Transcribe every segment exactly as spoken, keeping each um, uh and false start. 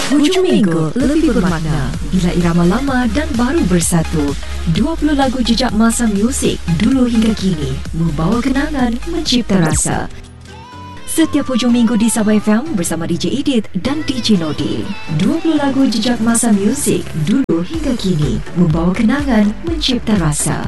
Hujung minggu lebih bermakna bila irama lama dan baru bersatu. dua puluh lagu jejak masa muzik dulu hingga kini membawa kenangan, mencipta rasa. Setiap hujung minggu di Sabah F M bersama D J Edith dan D J Nodil. dua puluh lagu jejak masa muzik dulu hingga kini membawa kenangan, mencipta rasa.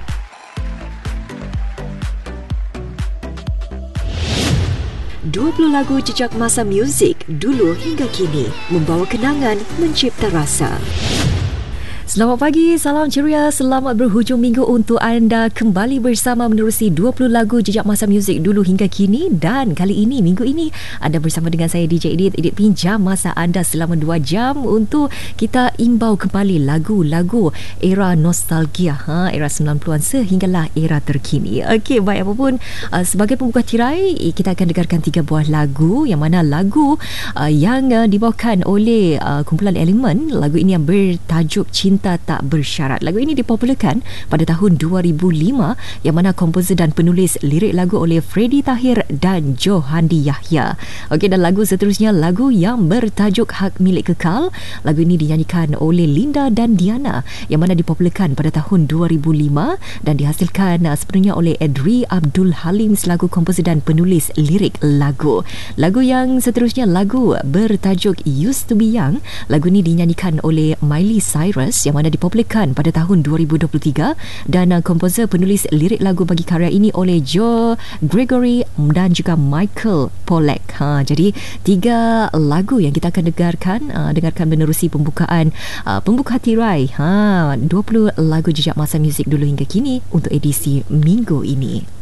dua puluh lagu jejak masa muzik dulu hingga kini membawa kenangan, mencipta rasa. Selamat pagi, salam ceria, selamat berhujung minggu untuk anda kembali bersama menerusi dua puluh lagu jejak masa muzik dulu hingga kini. Dan kali ini, minggu ini, anda bersama dengan saya D J Edith. Edith pinjam masa anda selama dua jam untuk kita imbau kembali lagu-lagu era nostalgia, ha, era sembilan puluhan sehinggalah era terkini. Okey, baik apapun, uh, sebagai pembuka tirai, kita akan dengarkan tiga buah lagu, yang mana lagu uh, yang uh, dibawakan oleh uh, kumpulan Elemen. Lagu ini yang bertajuk Cinta Tak Bersyarat. Lagu ini dipopularkan pada tahun dua ribu lima, yang mana komposer dan penulis lirik lagu oleh Freddy Tahir dan Johandi Yahya. Okey, dan lagu seterusnya, lagu yang bertajuk Hak Milik Kekal. Lagu ini dinyanyikan oleh Linda dan Diana, yang mana dipopularkan pada tahun dua ribu lima dan dihasilkan sepenuhnya oleh Edri Abdul Halim selaku komposer dan penulis lirik lagu. Lagu yang seterusnya, lagu bertajuk Used to Be Young. Lagu ini dinyanyikan oleh Miley Cyrus, yang mana dipopularkan pada tahun dua ribu dua puluh tiga dan uh, komposer penulis lirik lagu bagi karya ini oleh Joe Gregory dan juga Michael Pollack. Ha, jadi tiga lagu yang kita akan dengarkan, uh, dengarkan menerusi pembukaan uh, pembuka tirai. Ha, dua puluh lagu jejak masa muzik dulu hingga kini untuk edisi minggu ini.